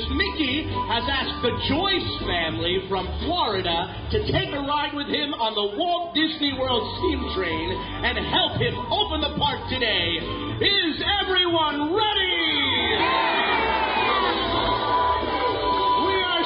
because Mickey has asked the Joyce family from Florida to take a ride with him on the Walt Disney World steam train and help him open the park today. Here's